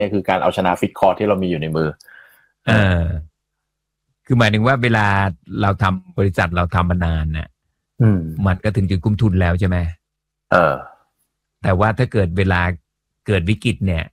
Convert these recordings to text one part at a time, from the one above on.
นี่คือการเอาชนะฟิกคอร์ที่เรามีอยู่ในมือคือหมายถึงว่าเวลาเราทำบริษัทเราทำมานานเนี่ยมันก็ถึงจุดคุ้มทุนแล้วใช่ไหมแต่ว่าถ้าเกิดเวลาเกิดวิกฤตเนี่ย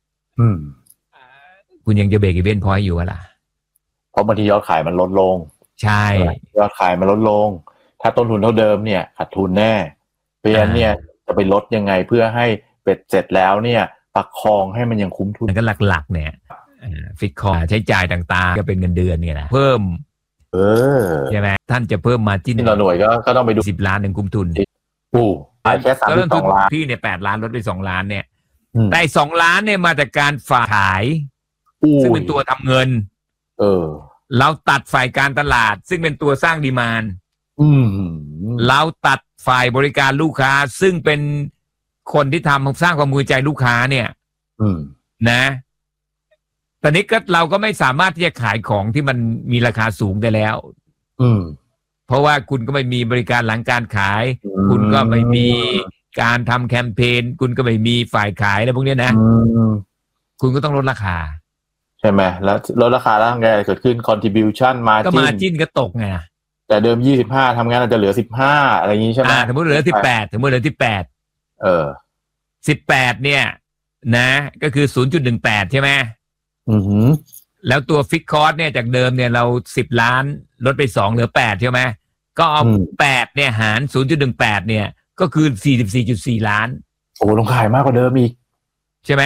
คุณยังจะเบรกอีเวนต์พอยต์อยู่ล่ะเพราะบางทียอดขายมันลดลงใช่ยอดขายมันลดลงถ้าต้นทุนเท่าเดิมเนี่ยขาดทุนแน่เพราะฉะนั้นเนี่ยจะไปลดยังไงเพื่อให้เป็ดเสร็จแล้วเนี่ยประคองให้มันยังคุ้มทุนก็หลักๆเนี่ยฟิกคอร์ใช้จ่ายต่างๆก็เป็นเงินเดือนเนี่ยนะเพิ่มใช่ไหมท่านจะเพิ่มมาจิ้นต่อหน่วยก็ต้องไปดู 10 ล้านหนึ่งคุ้มทุนแค่32 ล้านพี่เนี่ย8 ล้านลดไป2 ล้านเนี่ยแต่2 ล้านเนี่ยมาจากการฝากขายซึ่งเป็นตัวทำเงินเราตัดฝ่ายการตลาดซึ่งเป็นตัวสร้างดีมานด์เราตัดฝ่ายบริการลูกค้าซึ่งเป็นคนที่ทำสร้างความมือใจลูกค้าเนี่ยนะตอนนี้ก็เราก็ไม่สามารถที่จะขายของที่มันมีราคาสูงได้แล้วเพราะว่าคุณก็ไม่มีบริการหลังการขายคุณก็ไม่มีการทำแคมเปญคุณก็ไม่มีฝ่ายขายอะไรพวกนี้นะคุณก็ต้องลดราคาใช่ไหมแล้วลดราคาแล้วไงเกิดขึ้น contribution ก็มาจิ้นก็ตกไงแต่เดิม25ทำงานอาจจะเหลือ15อะไรอย่างนี้ใช่ไหมสมมติเหลือ18สมมติเหลือ18 18เนี่ยนะก็คือ 0.18 ใช่ไหมแล้วตัวฟิกคอร์สเนี่ยจากเดิมเนี่ยเรา10 ล้านลดไป2เหลือ8ใช่ไหมก็เอา8เนี่ยหาร 0.18 เนี่ยก็คือ 44.4 ล้านโอ้ลงขายมากกว่าเดิมอีกใช่ไหม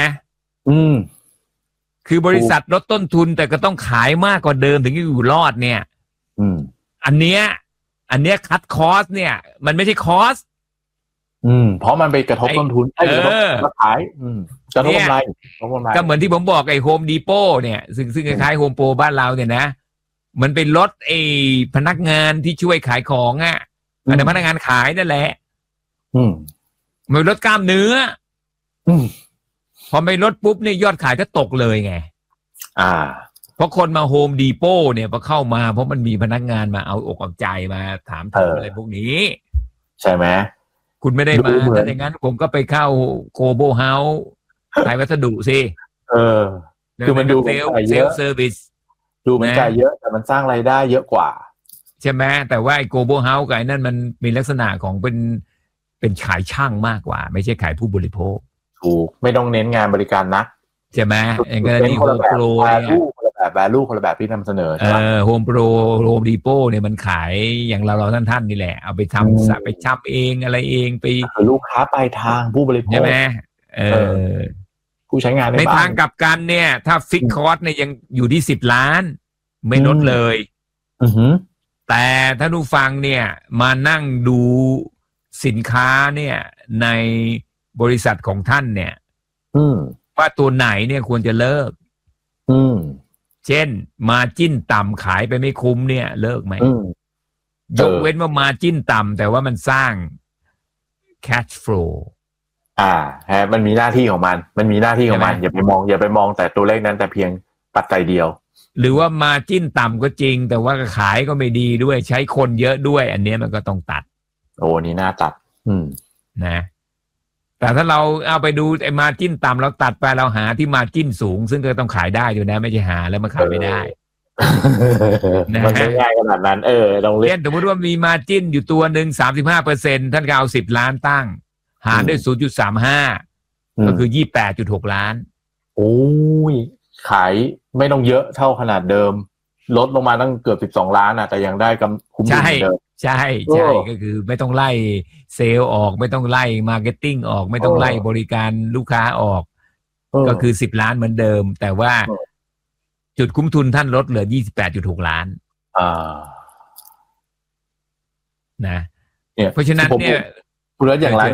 คือบริษัทลดต้นทุนแต่ก็ต้องขายมากกว่าเดิมถึงจะอยู่รอดเนี่ยอันเนี้ยคัดคอสเนี่ยมันไม่ใช่คอสเพราะมันไปกระทบต้นทุนกระทบราคายกระทบกำไรก็เหมือนที่ผมบอกไอ้โฮมดีโป้เนี่ยซึ่งคล้ายๆโฮมโปรบ้านเราเนี่ยนะมันเป็นลดไอ้พนักงานที่ช่วยขายของแต่พนักงานขายนั่นแหละมันลดกล้ามเนื้อพอไปลดปุ๊บเนี่ยยอดขายก็ตกเลยไงเพราะคนมาโฮมดีโป้เนี่ยพอเข้ามาเพราะมันมีพนักงานมาเอาอกเอาใจมาถามถึงอะไรพวกนี้ใช่ไหมคุณไม่ได้มาถ้าอย่างนั้นผมก็ไปเข้าโกลบอลเฮาส์ขายวัสดุสิคือมันดูเซลเซอร์วิสดูมันจ่ายเยอะแต่มันสร้างรายได้เยอะกว่าใช่ไหมแต่ว่าไอ้โกลบอลเฮาส์กับไอ้นั่นมันมีลักษณะของเป็นขายช่างมากกว่าไม่ใช่ขายผู้บริโภคถูกไม่ต้องเน้นงานบริการนักใช่ไหมอย่างกรณีโฮมโปรเนี่ยvalue คนละแบบที่นำเสนอโฮมโปรโฮมดีโป้เนี่ยมันขายอย่างเราท่านนี่แหละเอาไปทำไปชับเองอะไรเองไปลูกค้าปลายทางผู้บริโภคใช่ไหมผู้ใช้งานในทางกลับกันเนี่ยถ้าฟิกคอร์สเนี่ยยังอยู่ที่10 ล้านไม่ลดเลยแต่ถ้าผู้ฟังเนี่ยมานั่งดูสินค้าเนี่ยในบริษัทของท่านเนี่ยว่าตัวไหนเนี่ยควรจะเลิกเช่นมาจิ้นต่ำขายไปไม่คุ้มเนี่ยเลิกไหมยกเว้นว่ามาจิ้นต่ำแต่ว่ามันสร้าง cash flow มันมีหน้าที่ของมันมีหน้าที่ของมันอย่าไปมองแต่ตัวเลขนั้นแต่เพียงปัจจัยเดียวหรือว่ามาจิ้นต่ำก็จริงแต่ว่าขายก็ไม่ดีด้วยใช้คนเยอะด้วยอันนี้มันก็ต้องตัดนี่น่าตัดนะแต่ถ้าเราเอาไปดูไอ้มาจิ้นต่ำเราตัดไปเราหาที่มาจิ้นสูงซึ่งก็ต้องขายได้อยู่นะไม่ใช่หาแล้วมาขายไม่ได้มันไม่ง่ายขนาดนั้นลองเล่นสมมติว่ามีมาจิ้นอยู่ตัวหนึ่ง 35% ท่านก็เอา10 ล้านตั้งหารด้วย 0.35 ก็คือ 28.6 ล้านโอ้ยขายไม่ต้องเยอะเท่าขนาดเดิมลดลงมาตั้งเกือบ12 ล้านแต่ยังได้คุ้มเหมือนเดิมใช่ก็คือไม่ต้องไล่เซลล์ออกไม่ต้องไล่มาร์เก็ตติ้งออกไม่ต้องไล่บริการลูกค้าออกก็คือ10 ล้านเหมือนเดิมแต่ว่าจุดคุ้มทุนท่านลดเหลือ 28.6 ล้านนะเพราะฉะนั้นเนี่ยคุณแล้วอย่างไร